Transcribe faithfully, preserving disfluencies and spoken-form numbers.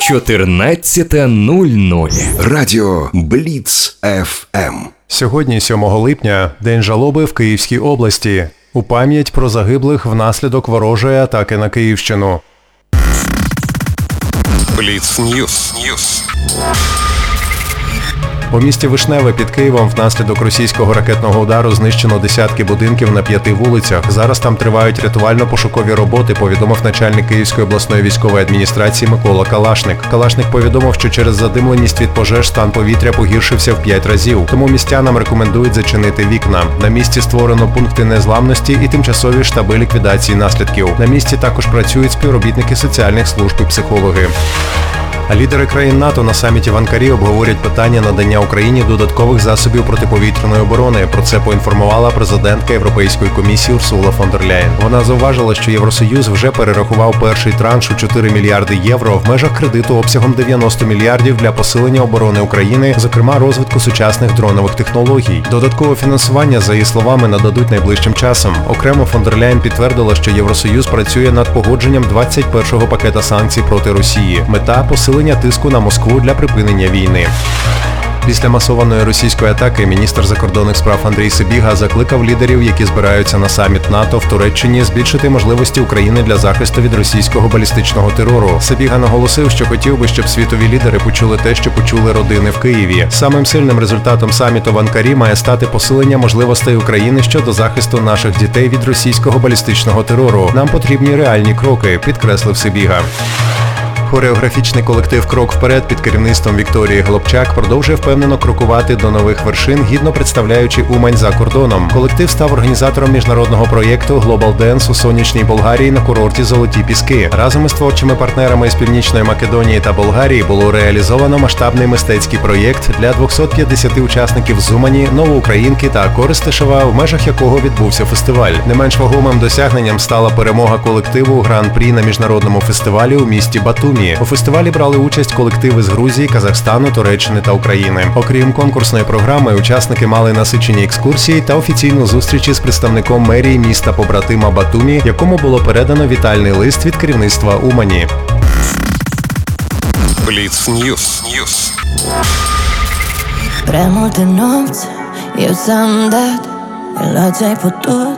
чотирнадцята нуль нуль. Радіо Бліц еф ем. Сьогодні, сьомого липня, День жалоби в Київській області. У пам'ять про загиблих внаслідок ворожої атаки на Київщину. Бліц Ньюс. Ньюс. У місті Вишневе під Києвом внаслідок російського ракетного удару знищено десятки будинків на п'яти вулицях. Зараз там тривають рятувально-пошукові роботи, повідомив начальник Київської обласної військової адміністрації Микола Калашник. Калашник повідомив, що через задимленість від пожеж стан повітря погіршився в п'ять разів. Тому містянам рекомендують зачинити вікна. На місці створено пункти незламності і тимчасові штаби ліквідації наслідків. На місці також працюють співробітники соціальних служб і психологи. А лідери країн НАТО на саміті в Анкарі обговорять питання надання Україні додаткових засобів протиповітряної оборони. Про це поінформувала президентка Європейської комісії Урсула фон дер Ляєн. Вона зауважила, що Євросоюз вже перерахував перший транш у чотири мільярди євро в межах кредиту обсягом дев'яносто мільярдів для посилення оборони України, зокрема розвитку сучасних дронових технологій. Додаткове фінансування, за її словами, нададуть найближчим часом. Окремо фон дер Ляєн підтвердила, що Євросоюз працює над погодженням двадцять першого пакета санкцій проти Росії. Мета – посилення тиску на Москву для припинення війни. Після масованої російської атаки міністр закордонних справ Андрій Сибіга закликав лідерів, які збираються на саміт НАТО в Туреччині, збільшити можливості України для захисту від російського балістичного терору. Сибіга наголосив, що хотів би, щоб світові лідери почули те, що почули родини в Києві. Самим сильним результатом саміту в Анкарі має стати посилення можливостей України щодо захисту наших дітей від російського балістичного терору. Нам потрібні реальні кроки, підкреслив Сибіга. Хореографічний колектив «Крок вперед» під керівництвом Вікторії Глобчак продовжує впевнено крокувати до нових вершин, гідно представляючи Умань за кордоном. Колектив став організатором міжнародного проєкту Global Dance у сонячній Болгарії на курорті Золоті Піски. Разом із творчими партнерами з Північної Македонії та Болгарії було реалізовано масштабний мистецький проєкт для двохсот п'ятдесяти учасників з Умані, Новоукраїнки та Користишева, в межах якого відбувся фестиваль. Не менш вагомим досягненням стала перемога колективу Гран-прі на міжнародному фестивалі у місті Батумі. У фестивалі брали участь колективи з Грузії, Казахстану, Туреччини та України. Окрім конкурсної програми, учасники мали насичені екскурсії та офіційну зустріч із представником мерії міста-побратима Батумі, якому було передано вітальний лист від керівництва Умані. Бліц Ньюс. Ньюс. Prea multe nopți eu ți-am dat, iar la ți-ai putut